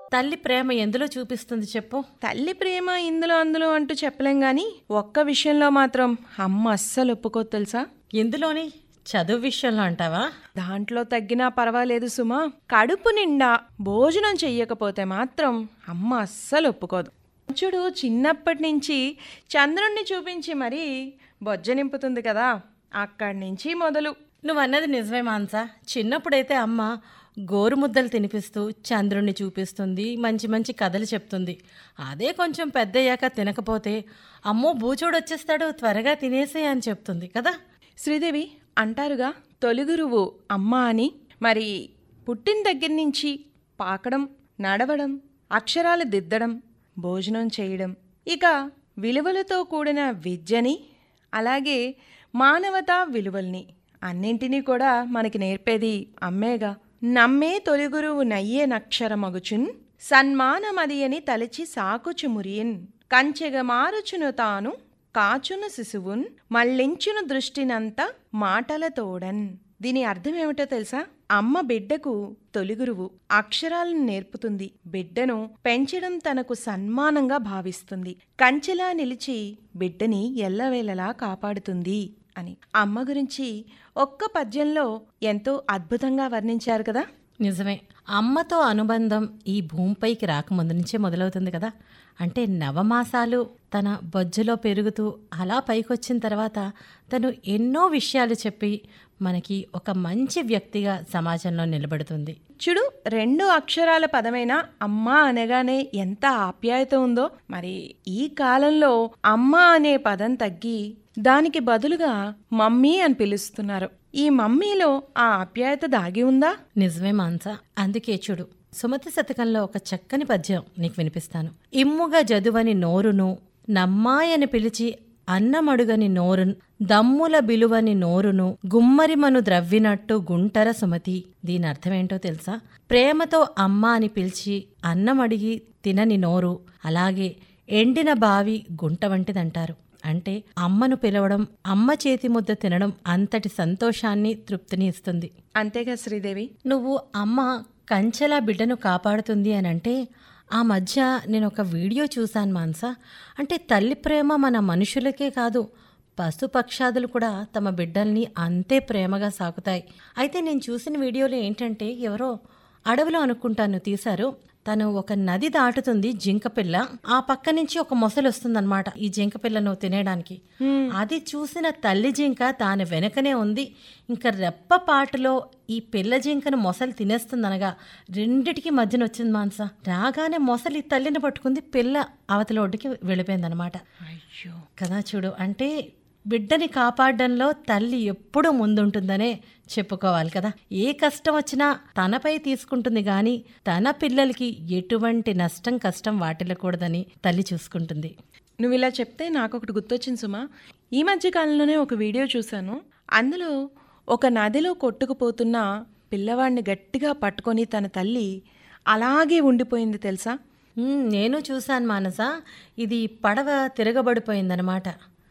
తల్లి ప్రేమ ఎందులో చూపిస్తుంది చెప్పు? తల్లి ప్రేమ ఇందులో అందులో అంటూ చెప్పలేం గాని ఒక్క విషయంలో మాత్రం అమ్మ అస్సలు ఒప్పుకోదు తెలుసా? ఎందులోని? చదువు విషయంలో అంటావా? దాంట్లో తగ్గినా పర్వాలేదు సుమా, కడుపు నిండా భోజనం చెయ్యకపోతే మాత్రం అమ్మ అస్సలు ఒప్పుకోదు. చూడు, చిన్నప్పటి నుంచి చంద్రుణ్ణి చూపించి మరీ బొజ్జ నింపుతుంది కదా, అక్కడి నుంచి మొదలు. నువ్వన్నది నిజమే మాన్సా. చిన్నప్పుడైతే అమ్మ గోరుముద్దలు తినిపిస్తూ చంద్రుణ్ణి చూపిస్తుంది, మంచి మంచి కథలు చెప్తుంది. అదే కొంచెం పెద్దయ్యాక తినకపోతే అమ్మో బూచోడొచ్చేస్తాడు, త్వరగా తినేసే అని చెప్తుంది కదా. శ్రీదేవి, అంటారుగా తొలి గురువు అమ్మ అని. మరి పుట్టిన దగ్గర నుంచి పాకడం, నడవడం, అక్షరాలు దిద్దడం, భోజనం చేయడం, ఇక విలువలతో కూడిన విద్యని, అలాగే మానవతా విలువల్ని అన్నింటినీ కూడా మనకి నేర్పేది అమ్మేగా. నమ్మే తొలి గురువు నయ్యే నక్షరమగుచున్ సన్మానమదియని తలచి సాకుచు మురియన్ కంచెగ మారుచును తాను కాచును శిశువున్ మళ్ళించును దృష్టినంత మాటలతోడన్. దీని అర్థం ఏమిటో తెలుసా? అమ్మ బిడ్డకు తొలిగురువు, అక్షరాలను నేర్పుతుంది, బిడ్డను పెంచడం తనకు సన్మానంగా భావిస్తుంది, కంచెలా నిలిచి బిడ్డని ఎల్లవేళలా కాపాడుతుంది అని అమ్మ గురించి ఒక్క పద్యంలో ఎంతో అద్భుతంగా వర్ణించారు కదా. నిజమే. అమ్మతో అనుబంధం ఈ భూమిపైకి రాకముందు నుంచే మొదలవుతుంది కదా. అంటే నవమాసాలు తన బొజ్జులో పెరుగుతూ అలా పైకొచ్చిన తర్వాత తను ఎన్నో విషయాలు చెప్పి మనకి ఒక మంచి వ్యక్తిగా సమాజంలో నిలబడుతుంది. చూడు, 2 అక్షరాల పదమైన అమ్మ అనగానే ఎంత ఆప్యాయత ఉందో. మరి ఈ కాలంలో అమ్మ అనే పదం తగ్గి దానికి బదులుగా మమ్మీ అని పిలుస్తున్నారు. ఈ మమ్మీలో ఆ ఆప్యాయత దాగి ఉందా? నిజమే మాన్సా. అందుకే చూడు, సుమతి శతకంలో ఒక చక్కని పద్యం నీకు వినిపిస్తాను. ఇమ్ముగా జదువని నోరును నమ్మాయని పిలిచి అన్నమడుగని నోరున్ దమ్ముల బిలువని నోరును గుమ్మరిమను ద్రవ్వినట్టు గుంటర సుమతి. దీని అర్థమేంటో తెలుసా? ప్రేమతో అమ్మ అని పిలిచి అన్నమడిగి తినని నోరు, అలాగే ఎండిన బావి గుంట వంటిదంటారు. అంటే అమ్మను పిలవడం, అమ్మ చేతి ముద్ద తినడం అంతటి సంతోషాన్ని, తృప్తిని ఇస్తుంది. అంతేగా శ్రీదేవి. నువ్వు అమ్మ కంచెలా బిడ్డను కాపాడుతుంది అని అంటే, ఆ మధ్య నేను ఒక వీడియో చూశాను మాన్సా. అంటే తల్లి ప్రేమ మన మనుషులకే కాదు, పశుపక్షాదులు కూడా తమ బిడ్డల్ని అంతే ప్రేమగా సాకుతాయి. అయితే నేను చూసిన వీడియోలో ఏంటంటే, ఎవరో అడవిలో అనుకుంటాను తీశారు. తను ఒక నది దాటుతుంది జింకపిల్ల, ఆ పక్క నుంచి ఒక మొసలు వస్తుందన్నమాట ఈ జింకపిల్లను తినేయడానికి. అది చూసిన తల్లి జింక దాని వెనకనే ఉంది. ఇంకా రెప్పపాటులో ఈ పిల్ల జింకను మొసలు తినేస్తుందనగా రెండిటికి మధ్యన వచ్చింది మాన్సా. రాగానే మొసలి తల్లిని పట్టుకుంది, పిల్ల అవతల ఒడ్డుకి వెళ్ళిపోయిందనమాట. అయ్యో కదా చూడు, అంటే బిడ్డని కాపాడడంలో తల్లి ఎప్పుడూ ముందుంటుందనే చెప్పుకోవాలి కదా. ఏ కష్టం వచ్చినా తనపై తీసుకుంటుంది గాని తన పిల్లలకి ఎటువంటి నష్టం కష్టం వాటిల్లకూడదని తల్లి చూసుకుంటుంది. నువ్వు ఇలా చెప్తే నాకొకటి గుర్తొచ్చింది సుమా. ఈ మధ్య కాలంలోనే ఒక వీడియో చూశాను. అందులో ఒక నదిలో కొట్టుకుపోతున్న పిల్లవాడిని గట్టిగా పట్టుకొని తన తల్లి అలాగే ఉండిపోయింది తెలుసా. నేను చూశాను మానస. ఇది పడవ తిరగబడిపోయిందనమాట.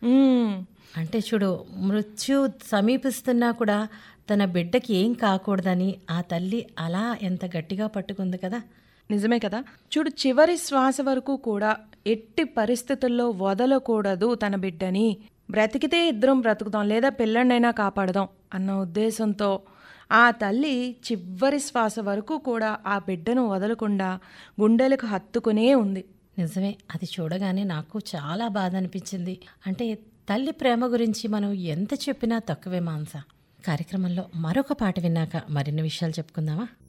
అంటే చూడు, మృత్యు సమీపిస్తున్నా కూడా తన బిడ్డకి ఏం కాకూడదని ఆ తల్లి అలా ఎంత గట్టిగా పట్టుకుంది కదా. నిజమే కదా. చూడు, చివరి శ్వాస వరకు కూడా ఎట్టి పరిస్థితుల్లో వదలకూడదు తన బిడ్డని. బ్రతికితే ఇద్దరం బ్రతుకుతాం, లేదా పిల్లడినైనా కాపాడదాం అన్న ఉద్దేశంతో ఆ తల్లి చివరి శ్వాస వరకు కూడా ఆ బిడ్డను వదలకుండా గుండెలకు హత్తుకునే ఉంది. నిజమే. అది చూడగానే నాకు చాలా బాధ అనిపించింది. అంటే తల్లి ప్రేమ గురించి మనం ఎంత చెప్పినా తక్కువే మాన్సా. కార్యక్రమంలో మరొక పాట విన్నాక మరిన్ని విషయాలు చెప్పుకుందామా?